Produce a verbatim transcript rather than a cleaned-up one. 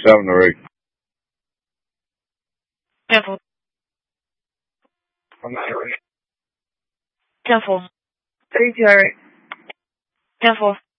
Seven or eight. Devil. I'm sorry. Devil. Three, two, eight. Devil.